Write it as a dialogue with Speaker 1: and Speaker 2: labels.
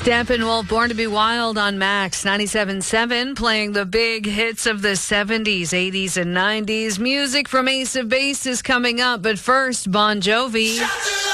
Speaker 1: Steppenwolf, Born to be Wild on Max 97.7, playing the big hits of the 70s, 80s, and 90s. Music from Ace of Base is coming up, but first, Bon Jovi.